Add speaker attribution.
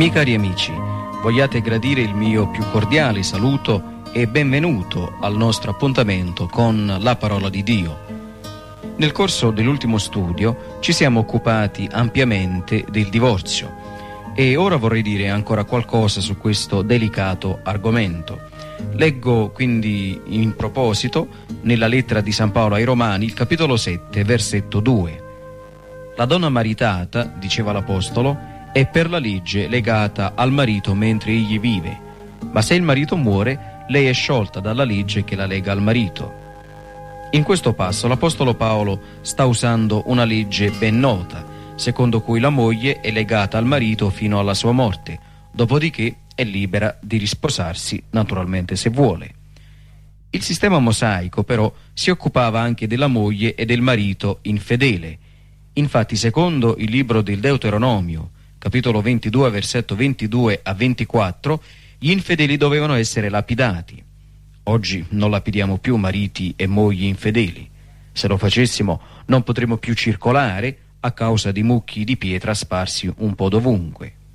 Speaker 1: Miei cari amici, vogliate gradire il mio più cordiale saluto e benvenuto al nostro appuntamento con la parola di Dio. Nel corso dell'ultimo studio ci siamo occupati ampiamente del divorzio e ora vorrei dire ancora qualcosa su questo delicato argomento. Leggo quindi in proposito nella lettera di San Paolo ai Romani, il capitolo 7, versetto 2. La donna maritata, diceva l'Apostolo, è per la legge legata al marito mentre egli vive, ma se il marito muore, lei è sciolta dalla legge che la lega al marito. In questo passo l'Apostolo Paolo sta usando una legge ben nota, secondo cui la moglie è legata al marito fino alla sua morte, dopodiché è libera di risposarsi, naturalmente se vuole. Il sistema mosaico però si occupava anche della moglie e del marito infedele. Infatti, secondo il libro del Deuteronomio, capitolo 22, versetto 22 a 24, gli infedeli dovevano essere lapidati. Oggi non lapidiamo più mariti e mogli infedeli. Se lo facessimo non potremmo più circolare a causa di mucchi di pietra sparsi un po' dovunque.